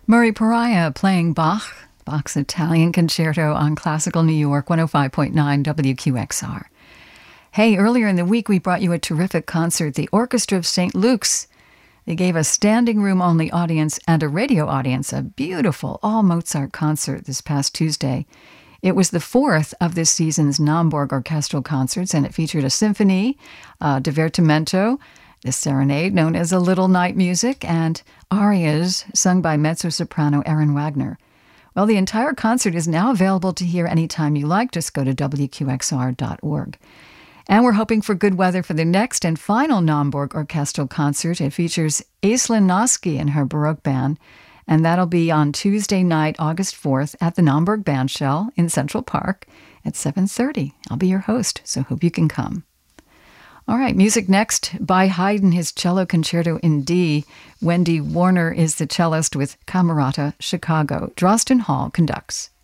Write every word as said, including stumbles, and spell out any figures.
Murray Pariah playing Bach, Bach's Italian Concerto on Classical New York, one oh five point nine W Q X R. Hey, earlier in the week we brought you a terrific concert, the Orchestra of Saint Luke's. They gave a standing room-only audience and a radio audience a beautiful all-Mozart concert this past Tuesday. It was the fourth of this season's Naumburg orchestral concerts, and it featured a symphony, uh, divertimento, the serenade known as a Little Night Music, and arias sung by mezzo-soprano Erin Wagner. Well, the entire concert is now available to hear anytime you like. Just go to W Q X R dot org. And we're hoping for good weather for the next and final Naumburg orchestral concert. It features Aislinn Noski and her Baroque band, and that'll be on Tuesday night, August fourth, at the Naumburg Bandshell in Central Park at seven thirty. I'll be your host, so hope you can come. All right, music next by Haydn, his cello concerto in D. Wendy Warner is the cellist with Camerata Chicago. Drosten Hall conducts.